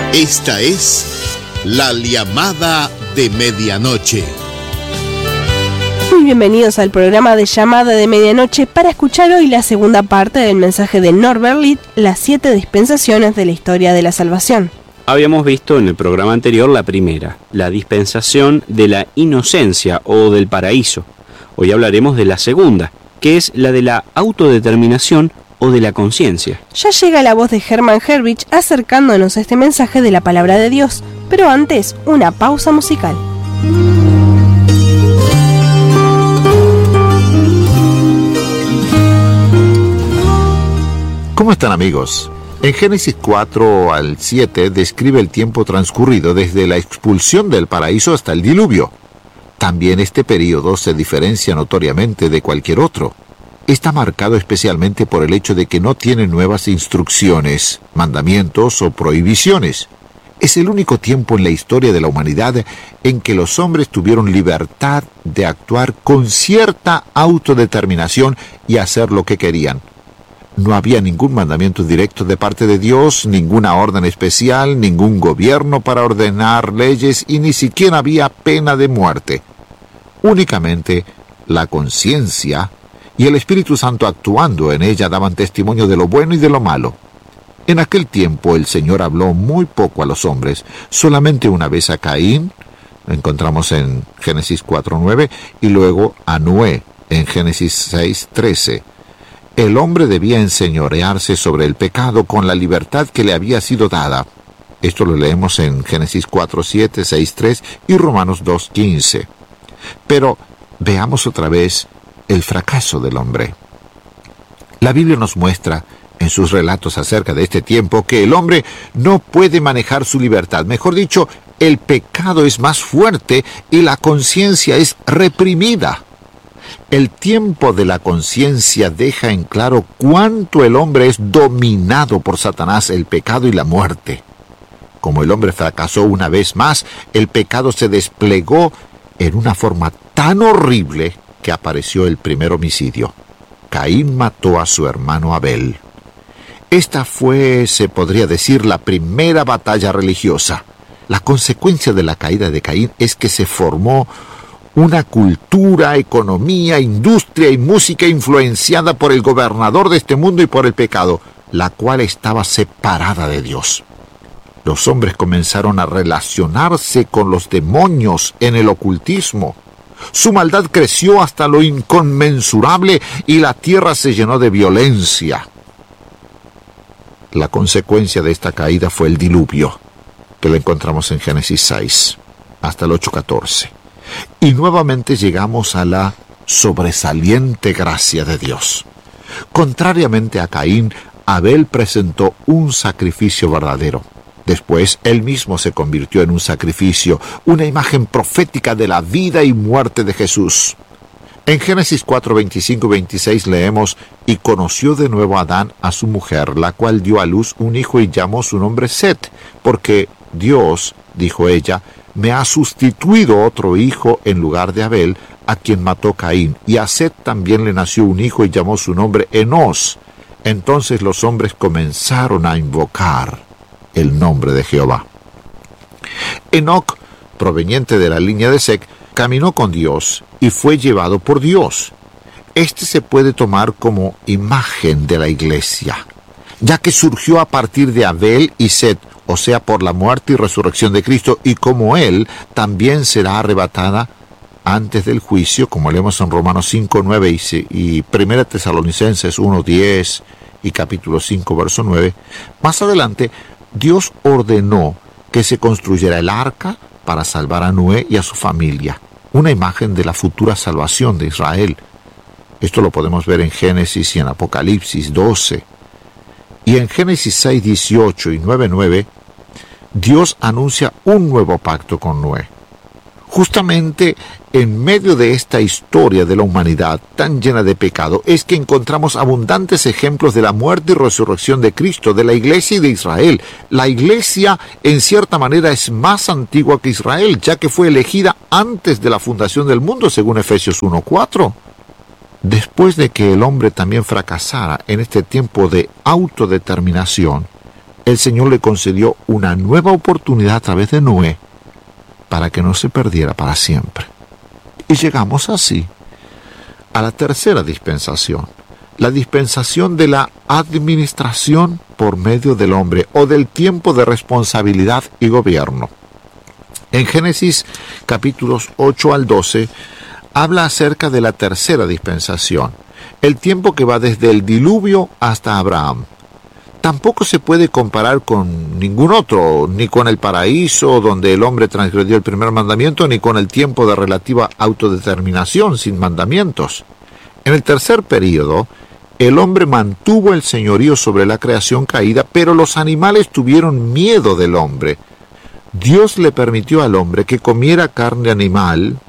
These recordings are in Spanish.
Esta es la llamada de medianoche. Muy bienvenidos al programa de Llamada de Medianoche para escuchar hoy la segunda parte del mensaje de Norbert Litt, las 7 dispensaciones de la historia de la salvación. Habíamos visto en el programa anterior la primera, la dispensación de la inocencia o del paraíso. Hoy hablaremos de la segunda, que es la de la autodeterminación o de la conciencia. Ya llega la voz de Hermann Herrich acercándonos a este mensaje de la palabra de Dios, pero antes, una pausa musical. ¿Cómo están, amigos? En Génesis 4 al 7 describe el tiempo transcurrido desde la expulsión del paraíso hasta el diluvio. También este periodo se diferencia notoriamente de cualquier otro. Está marcado especialmente por el hecho de que no tiene nuevas instrucciones, mandamientos o prohibiciones. Es el único tiempo en la historia de la humanidad en que los hombres tuvieron libertad de actuar con cierta autodeterminación y hacer lo que querían. No había ningún mandamiento directo de parte de Dios, ninguna orden especial, ningún gobierno para ordenar leyes y ni siquiera había pena de muerte. Únicamente la conciencia y el Espíritu Santo actuando en ella daban testimonio de lo bueno y de lo malo. En aquel tiempo el Señor habló muy poco a los hombres, solamente una vez a Caín, lo encontramos en Génesis 4:9, y luego a Noé en Génesis 6:13. El hombre debía enseñorearse sobre el pecado con la libertad que le había sido dada. Esto lo leemos en Génesis 4:7, 6:3 y Romanos 2:15. Pero veamos otra vez el fracaso del hombre. La Biblia nos muestra en sus relatos acerca de este tiempo que el hombre no puede manejar su libertad. Mejor dicho, el pecado es más fuerte y la conciencia es reprimida. El tiempo de la conciencia deja en claro cuánto el hombre es dominado por Satanás, el pecado y la muerte. Como el hombre fracasó una vez más, el pecado se desplegó en una forma tan horrible que apareció el primer homicidio. Caín mató a su hermano Abel. Esta fue, se podría decir, la primera batalla religiosa. La consecuencia de la caída de Caín es que se formó una cultura, economía, industria y música influenciada por el gobernador de este mundo y por el pecado, la cual estaba separada de Dios. Los hombres comenzaron a relacionarse con los demonios en el ocultismo. Su maldad creció hasta lo inconmensurable y la tierra se llenó de violencia. La consecuencia de esta caída fue el diluvio, que lo encontramos en Génesis 6, hasta el 8:14. Y nuevamente llegamos a la sobresaliente gracia de Dios. Contrariamente a Caín, Abel presentó un sacrificio verdadero. Después, él mismo se convirtió en un sacrificio, una imagen profética de la vida y muerte de Jesús. En Génesis 4, 25 y 26 leemos: «Y conoció de nuevo Adán a su mujer, la cual dio a luz un hijo y llamó su nombre Set, porque Dios, dijo ella, me ha sustituido otro hijo en lugar de Abel, a quien mató Caín, y a Set también le nació un hijo y llamó su nombre Enós». Entonces los hombres comenzaron a invocar el nombre de Jehová. Enoc, proveniente de la línea de Sec, caminó con Dios y fue llevado por Dios. Este se puede tomar como imagen de la iglesia, ya que surgió a partir de Abel y Set, o sea, por la muerte y resurrección de Cristo, y como él, también será arrebatada antes del juicio, como leemos en Romanos 5:9 y 1 Tesalonicenses 1:10 y capítulo 5, verso 9. Más adelante, Dios ordenó que se construyera el arca para salvar a Noé y a su familia, una imagen de la futura salvación de Israel. Esto lo podemos ver en Génesis y en Apocalipsis 12. Y en Génesis 6:18 y 9:9, Dios anuncia un nuevo pacto con Noé. Justamente en medio de esta historia de la humanidad tan llena de pecado es que encontramos abundantes ejemplos de la muerte y resurrección de Cristo, de la iglesia y de Israel. La iglesia en cierta manera es más antigua que Israel, ya que fue elegida antes de la fundación del mundo, según Efesios 1:4. Después de que el hombre también fracasara en este tiempo de autodeterminación, el Señor le concedió una nueva oportunidad a través de Noé para que no se perdiera para siempre. Y llegamos así a la tercera dispensación, la dispensación de la administración por medio del hombre o del tiempo de responsabilidad y gobierno. En Génesis capítulos 8 al 12 habla acerca de la tercera dispensación, el tiempo que va desde el diluvio hasta Abraham. Tampoco se puede comparar con ningún otro, ni con el paraíso donde el hombre transgredió el primer mandamiento, ni con el tiempo de relativa autodeterminación sin mandamientos. En el tercer período, el hombre mantuvo el señorío sobre la creación caída, pero los animales tuvieron miedo del hombre. Dios le permitió al hombre que comiera carne animal,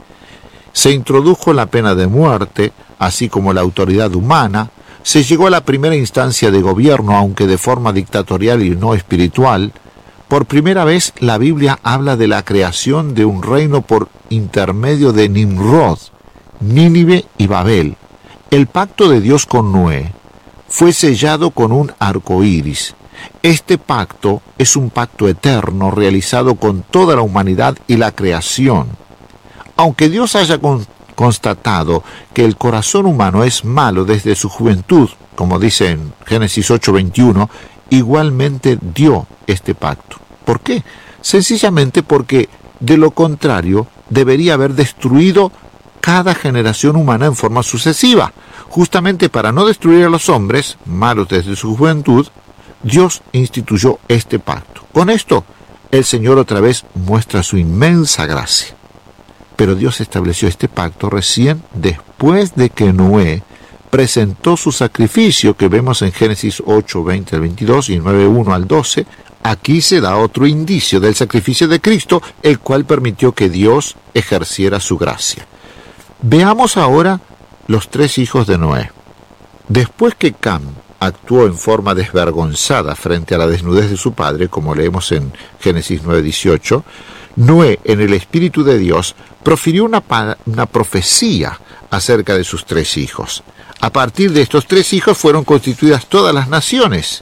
se introdujo la pena de muerte, así como la autoridad humana, se llegó a la primera instancia de gobierno, aunque de forma dictatorial y no espiritual. Por primera vez la Biblia habla de la creación de un reino por intermedio de Nimrod, Nínive y Babel. El pacto de Dios con Noé fue sellado con un arco iris. Este pacto es un pacto eterno realizado con toda la humanidad y la creación. Aunque Dios haya constatado que el corazón humano es malo desde su juventud, como dice en Génesis 8:21, igualmente dio este pacto. ¿Por qué? Sencillamente porque, de lo contrario, debería haber destruido cada generación humana en forma sucesiva. Justamente para no destruir a los hombres, malos desde su juventud, Dios instituyó este pacto. Con esto, el Señor otra vez muestra su inmensa gracia. Pero Dios estableció este pacto recién después de que Noé presentó su sacrificio, que vemos en Génesis 8:20 al 22 y 9:1 al 12. Aquí se da otro indicio del sacrificio de Cristo, el cual permitió que Dios ejerciera su gracia. Veamos ahora los tres hijos de Noé. Después que Cam actuó en forma desvergonzada frente a la desnudez de su padre, como leemos en Génesis 9:18, Noé, en el Espíritu de Dios, profirió una profecía acerca de sus tres hijos. A partir de estos tres hijos fueron constituidas todas las naciones.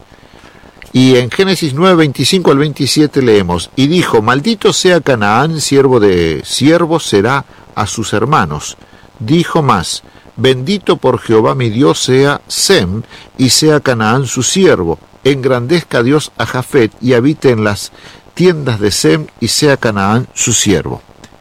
Y en Génesis 9:25 al 27 leemos: y dijo, maldito sea Canaán, siervo de siervos será a sus hermanos. Dijo más, bendito por Jehová mi Dios sea Sem, y sea Canaán su siervo. Engrandezca Dios a Jafet, y habite en las tiendas de Sem, y sea Canaán su siervo.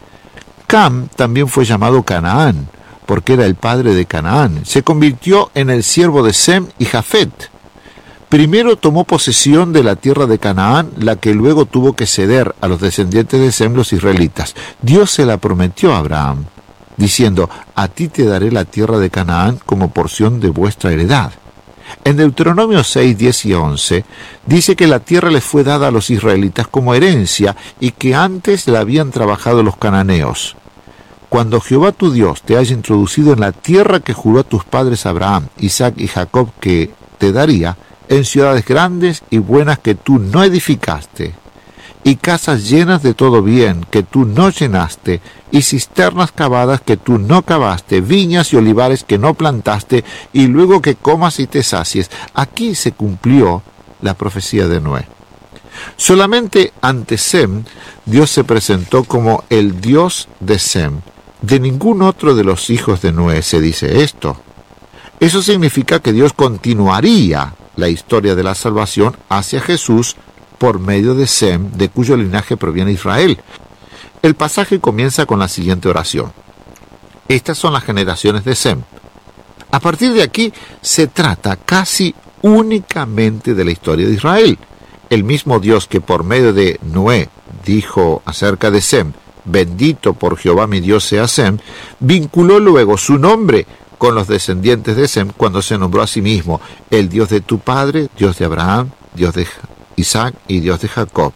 Cam también fue llamado Canaán, porque era el padre de Canaán. Se convirtió en el siervo de Sem y Jafet. Primero tomó posesión de la tierra de Canaán, la que luego tuvo que ceder a los descendientes de Sem, los israelitas. Dios se la prometió a Abraham, diciendo, a ti te daré la tierra de Canaán como porción de vuestra heredad. En Deuteronomio 6, 10 y 11, dice que la tierra les fue dada a los israelitas como herencia y que antes la habían trabajado los cananeos. Cuando Jehová tu Dios te haya introducido en la tierra que juró a tus padres Abraham, Isaac y Jacob que te daría, en ciudades grandes y buenas que tú no edificaste, y casas llenas de todo bien que tú no llenaste, y cisternas cavadas que tú no cavaste, viñas y olivares que no plantaste, y luego que comas y te sacies. Aquí se cumplió la profecía de Noé. Solamente ante Sem, Dios se presentó como el Dios de Sem. De ningún otro de los hijos de Noé se dice esto. Eso significa que Dios continuaría la historia de la salvación hacia Jesús por medio de Sem, de cuyo linaje proviene Israel. El pasaje comienza con la siguiente oración. Estas son las generaciones de Sem. A partir de aquí se trata casi únicamente de la historia de Israel. El mismo Dios que por medio de Noé dijo acerca de Sem, bendito por Jehová mi Dios sea Sem, vinculó luego su nombre con los descendientes de Sem cuando se nombró a sí mismo el Dios de tu padre, Dios de Abraham, Dios de Isaac y Dios de Jacob.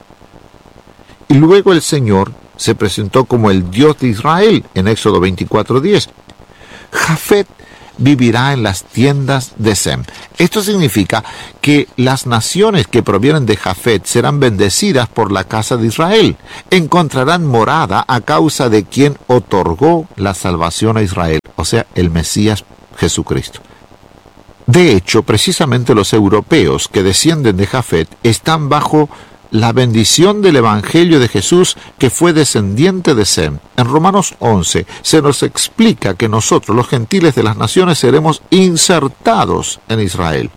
Y luego el Señor se presentó como el Dios de Israel en Éxodo 24:10. Jafet vivirá en las tiendas de Sem. Esto significa que las naciones que provienen de Jafet serán bendecidas por la casa de Israel. Encontrarán morada a causa de quien otorgó la salvación a Israel, o sea, el Mesías Jesucristo. De hecho, precisamente los europeos que descienden de Jafet están bajo la bendición del Evangelio de Jesús, que fue descendiente de Sem. En Romanos 11 se nos explica que nosotros, los gentiles de las naciones, seremos insertados en Israel.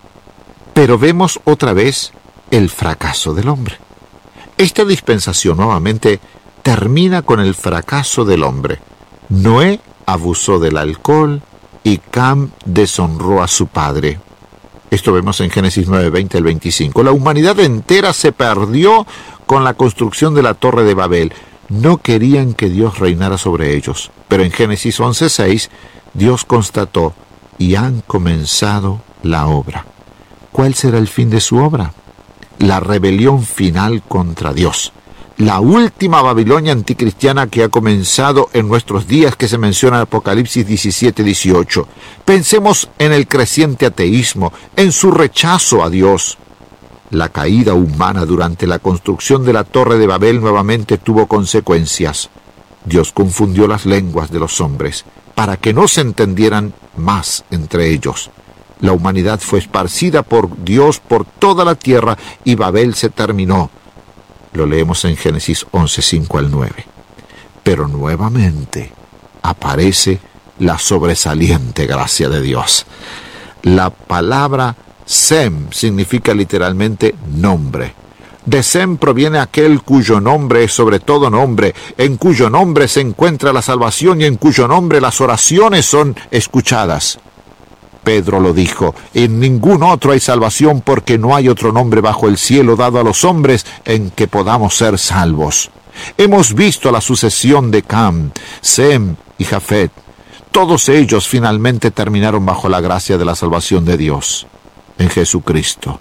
Pero vemos otra vez el fracaso del hombre. Esta dispensación nuevamente termina con el fracaso del hombre. Noé abusó del alcohol y Cam deshonró a su padre. Esto vemos en Génesis 9, 20 al 25. La humanidad entera se perdió con la construcción de la Torre de Babel. No querían que Dios reinara sobre ellos. Pero en Génesis 11, 6, Dios constató: y han comenzado la obra. ¿Cuál será el fin de su obra? La rebelión final contra Dios. La última Babilonia anticristiana que ha comenzado en nuestros días, que se menciona en Apocalipsis 17, 18. Pensemos en el creciente ateísmo, en su rechazo a Dios. La caída humana durante la construcción de la Torre de Babel nuevamente tuvo consecuencias. Dios confundió las lenguas de los hombres para que no se entendieran más entre ellos. La humanidad fue esparcida por Dios por toda la tierra y Babel se terminó. Lo leemos en Génesis 11, 5 al 9. Pero nuevamente aparece la sobresaliente gracia de Dios. La palabra Sem significa literalmente nombre. De Sem proviene aquel cuyo nombre es sobre todo nombre, en cuyo nombre se encuentra la salvación y en cuyo nombre las oraciones son escuchadas. Pedro lo dijo: en ningún otro hay salvación, porque no hay otro nombre bajo el cielo dado a los hombres en que podamos ser salvos. Hemos visto la sucesión de Cam, Sem y Jafet. Todos ellos finalmente terminaron bajo la gracia de la salvación de Dios en Jesucristo.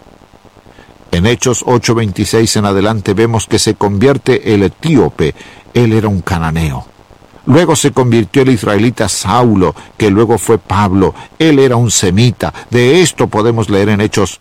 En Hechos 8:26 en adelante vemos que se convierte el etíope. Él era un cananeo. Luego se convirtió el israelita Saulo, que luego fue Pablo. Él era un semita. De esto podemos leer en Hechos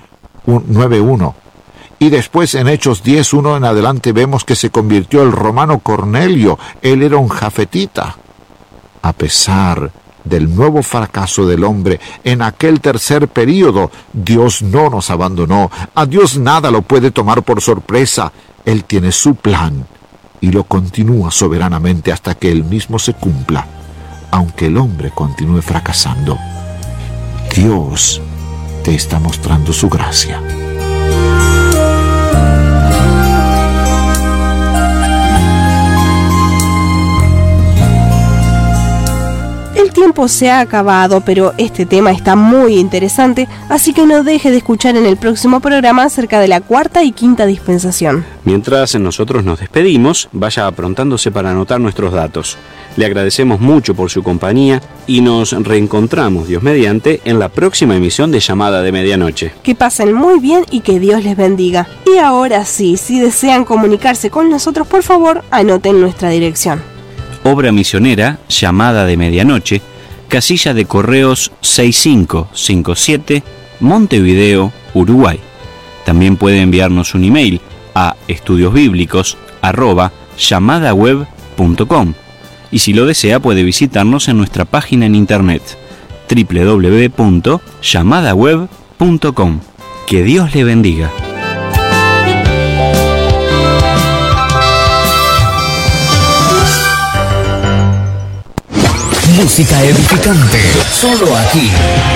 9:1. Y después en Hechos 10:1 en adelante vemos que se convirtió el romano Cornelio. Él era un jafetita. A pesar del nuevo fracaso del hombre en aquel tercer período, Dios no nos abandonó. A Dios nada lo puede tomar por sorpresa. Él tiene su plan y lo continúa soberanamente hasta que él mismo se cumpla. Aunque el hombre continúe fracasando, Dios te está mostrando su gracia. El tiempo se ha acabado, pero este tema está muy interesante, así que no deje de escuchar en el próximo programa acerca de la cuarta y quinta dispensación. Mientras nosotros nos despedimos, vaya aprontándose para anotar nuestros datos. Le agradecemos mucho por su compañía y nos reencontramos, Dios mediante, en la próxima emisión de Llamada de Medianoche. Que pasen muy bien y que Dios les bendiga. Y ahora sí, si desean comunicarse con nosotros, por favor, anoten nuestra dirección. Obra misionera, Llamada de Medianoche, casilla de correos 6557, Montevideo, Uruguay. También puede enviarnos un email a estudiosbiblicos@llamadaweb.com y si lo desea puede visitarnos en nuestra página en internet www.llamadaweb.com. Que Dios le bendiga. Música edificante, solo aquí,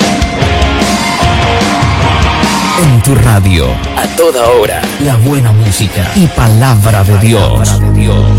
en tu radio, a toda hora, la buena música y palabra de Dios.